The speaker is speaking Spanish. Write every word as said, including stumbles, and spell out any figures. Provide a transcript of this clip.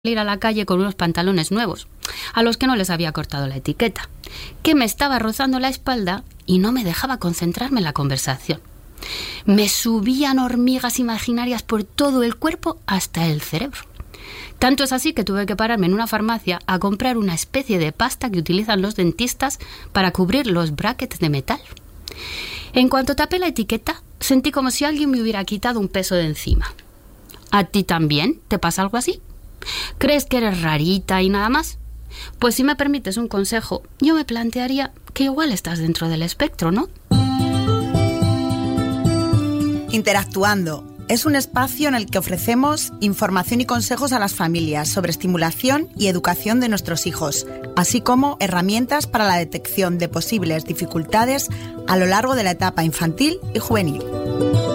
ir a la calle con unos pantalones nuevos, a los que no les había cortado la etiqueta, que me estaba rozando la espalda y no me dejaba concentrarme en la conversación. Me subían hormigas imaginarias por todo el cuerpo hasta el cerebro. Tanto es así que tuve que pararme en una farmacia a comprar una especie de pasta que utilizan los dentistas para cubrir los brackets de metal. En cuanto tapé la etiqueta, sentí como si alguien me hubiera quitado un peso de encima. ¿A ti también te pasa algo así? ¿Crees que eres rarita y nada más? Pues si me permites un consejo, yo me plantearía que igual estás dentro del espectro, ¿no? Interactuando es un espacio en el que ofrecemos información y consejos a las familias sobre estimulación y educación de nuestros hijos, así como herramientas para la detección de posibles dificultades a lo largo de la etapa infantil y juvenil.